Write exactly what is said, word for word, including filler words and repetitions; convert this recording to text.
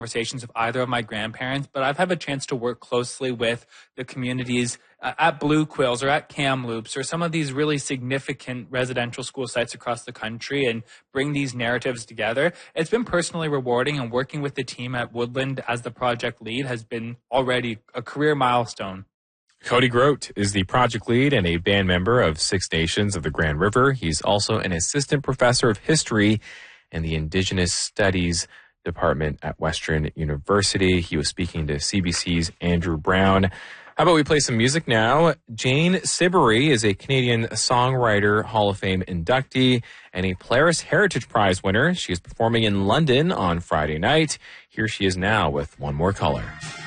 conversations with either of my grandparents, but I've had a chance to work closely with the communities uh, at Blue Quills or at Kamloops or some of these really significant residential school sites across the country and bring these narratives together. It's been personally rewarding, and working with the team at Woodland as the project lead has been already a career milestone. Cody Grote is the project lead and a band member of Six Nations of the Grand River. He's also an assistant professor of history in the Indigenous Studies Department at Western University. He was speaking to C B C's Andrew Brown. How about we play some music now? Jane Siberry is a Canadian Songwriter Hall of Fame inductee and a Polaris Heritage Prize winner. She is performing in London on Friday night. Here she is now with One More Color.